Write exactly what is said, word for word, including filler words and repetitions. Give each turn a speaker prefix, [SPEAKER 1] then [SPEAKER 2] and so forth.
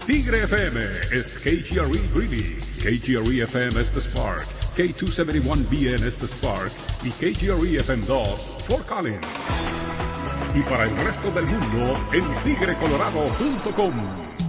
[SPEAKER 1] Tigre F M es K G R E Greeley, K G R E F M es The Spark, K doscientos setenta y uno B N es The Spark y K G R E F M dos Fort Collins. Y para el resto del mundo en tigre colorado punto com.